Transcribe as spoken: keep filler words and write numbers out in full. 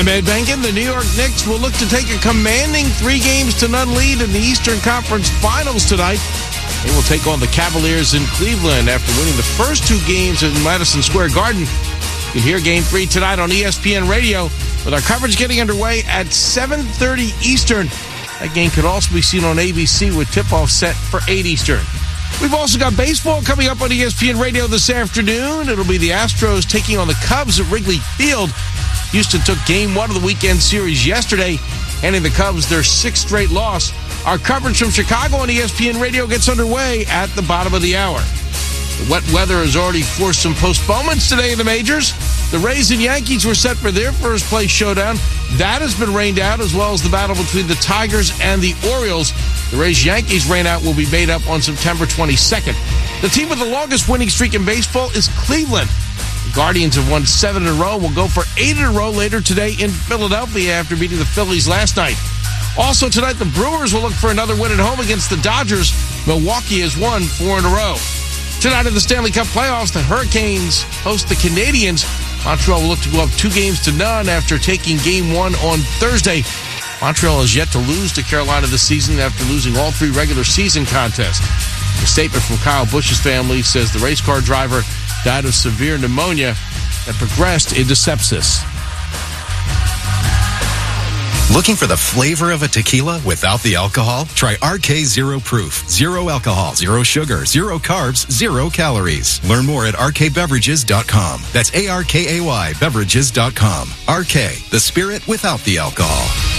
I'm Ed Benkin. The New York Knicks will look to take a commanding three games to none lead in the Eastern Conference Finals tonight. They will take on the Cavaliers in Cleveland after winning the first two games in Madison Square Garden. You can hear Game three tonight on E S P N Radio with our coverage getting underway at seven thirty Eastern. That game could also be seen on A B C with tip-off set for eight Eastern. We've also got baseball coming up on E S P N Radio this afternoon. It'll be the Astros taking on the Cubs at Wrigley Field. Houston took game one of the weekend series yesterday, handing the Cubs their sixth straight loss. Our coverage from Chicago on E S P N Radio gets underway at the bottom of the hour. The wet weather has already forced some postponements today in the majors. The Rays and Yankees were set for their first place showdown. That has been rained out, as well as the battle between the Tigers and the Orioles. The Rays-Yankees rain out will be made up on September twenty-second. The team with the longest winning streak in baseball is Cleveland. The Guardians have won seven in a row. Will go for eight in a row later today in Philadelphia after beating the Phillies last night. Also tonight, the Brewers will look for another win at home against the Dodgers. Milwaukee has won four in a row. Tonight in the Stanley Cup playoffs, the Hurricanes host the Canadiens. Montreal will look to go up two games to none after taking game one on Thursday. Montreal has yet to lose to Carolina this season after losing all three regular season contests. A statement from Kyle Busch's family says the race car driver died of severe pneumonia that progressed into sepsis. Looking for the flavor of a tequila without the alcohol? Try R K Zero Proof. Zero alcohol, zero sugar, zero carbs, zero calories. Learn more at R K beverages dot com. That's A R K A Y beverages dot com. R K, the spirit without the alcohol.